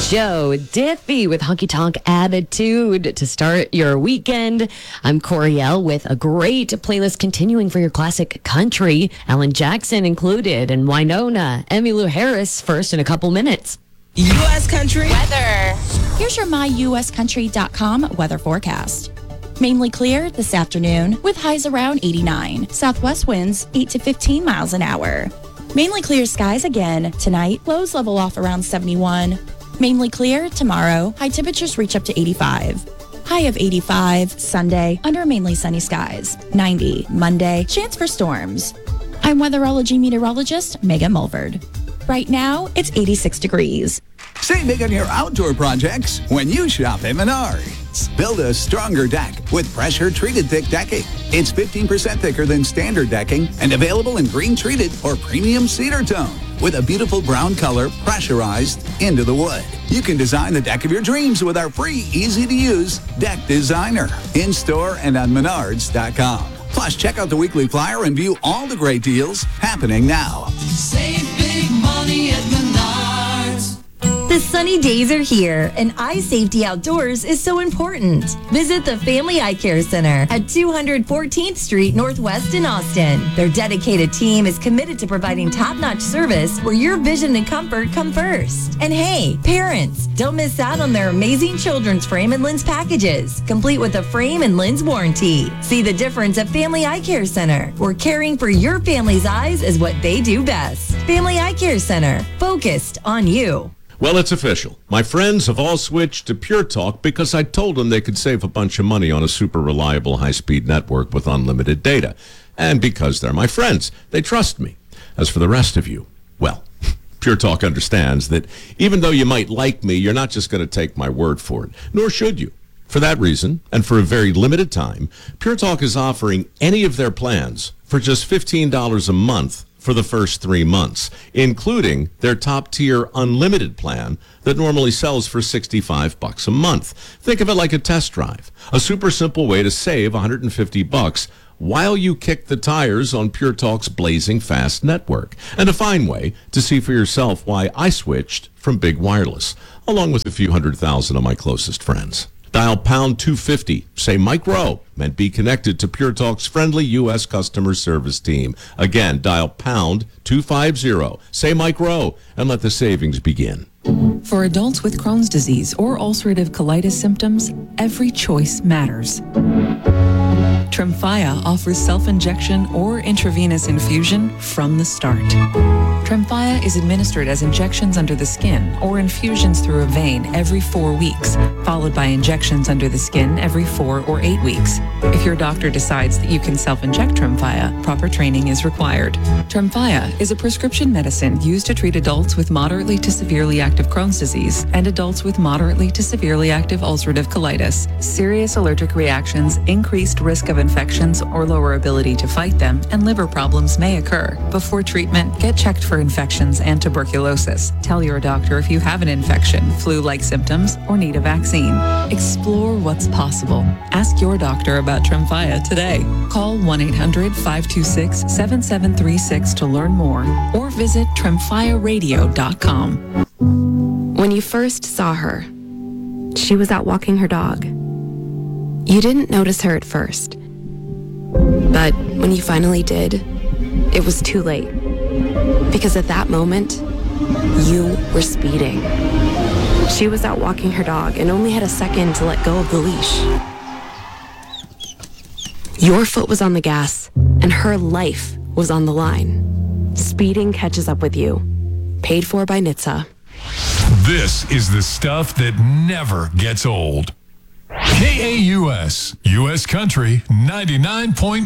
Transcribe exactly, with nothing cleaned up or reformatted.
Joe Diffie with Honky Tonk Attitude to start your weekend. I'm Coriel with a great playlist continuing for your classic country. Alan Jackson included, and Winona. Emmylou Harris first in a couple minutes. U S Country weather. Here's your my U S country dot com weather forecast. Mainly clear this afternoon with highs around eighty-nine. Southwest winds eight to fifteen miles an hour. Mainly clear skies again tonight. Lows level off around seventy-one. Mainly clear tomorrow. High temperatures reach up to eighty-five. High of eighty-five Sunday under mainly sunny skies. ninety Monday. Chance for storms. I'm weatherology meteorologist Megan Mulford. Right now, it's eighty-six degrees. Save big on your outdoor projects when you shop at Menards. Build a stronger deck with pressure-treated thick decking. It's fifteen percent thicker than standard decking and available in green-treated or premium cedar tone with a beautiful brown color pressurized into the wood. You can design the deck of your dreams with our free, easy-to-use Deck Designer in-store and on menards dot com. Plus, check out the weekly flyer and view all the great deals happening now. Save big money at Menards. The sunny days are here, and eye safety outdoors is so important. Visit the Family Eye Care Center at two hundred fourteenth Street Northwest in Austin. Their dedicated team is committed to providing top-notch service where your vision and comfort come first. And hey, parents, don't miss out on their amazing children's frame and lens packages, complete with a frame and lens warranty. See the difference at Family Eye Care Center, where caring for your family's eyes is what they do best. Family Eye Care Center, focused on you. Well, it's official. My friends have all switched to Pure Talk because I told them they could save a bunch of money on a super reliable high-speed network with unlimited data. And because they're my friends, they trust me. As for the rest of you, well, Pure Talk understands that even though you might like me, you're not just going to take my word for it, nor should you. For that reason, and for a very limited time, Pure Talk is offering any of their plans for just fifteen dollars a month for the first three months, including their top-tier unlimited plan that normally sells for sixty-five bucks a month. Think of it like a test drive, a super simple way to save one hundred fifty bucks while you kick the tires on Pure Talk's blazing fast network, and a fine way to see for yourself why I switched from Big Wireless, along with a few hundred thousand of my closest friends. Dial pound two fifty, say Mike Rowe, and be connected to Pure Talk's friendly U S customer service team. Again, dial pound two fifty, say Mike Rowe, and let the savings begin. For adults with Crohn's disease or ulcerative colitis symptoms, every choice matters. Tremfya offers self-injection or intravenous infusion from the start. Tremfya is administered as injections under the skin or infusions through a vein every four weeks, followed by injections under the skin every four or eight weeks. If your doctor decides that you can self-inject Tremfya, proper training is required. Tremfya is a prescription medicine used to treat adults with moderately to severely active Crohn's disease and adults with moderately to severely active ulcerative colitis. Serious allergic reactions, increased risk of infections or lower ability to fight them, and liver problems may occur. Before treatment, get checked for infections and tuberculosis. Tell your doctor if you have an infection, flu-like symptoms, or need a vaccine. Explore what's possible. Ask your doctor about Tremfya today. Call one eight hundred, five two six, seven seven three six to learn more, or visit tremfya radio dot com. When you first saw her, she was out walking her dog. You didn't notice her at first. But when you finally did, it was too late. Because at that moment, you were speeding. She was out walking her dog and only had a second to let go of the leash. Your foot was on the gas, and her life was on the line. Speeding catches up with you. Paid for by N H T S A. This is the stuff that never gets old. K A U S, U S Country ninety-nine point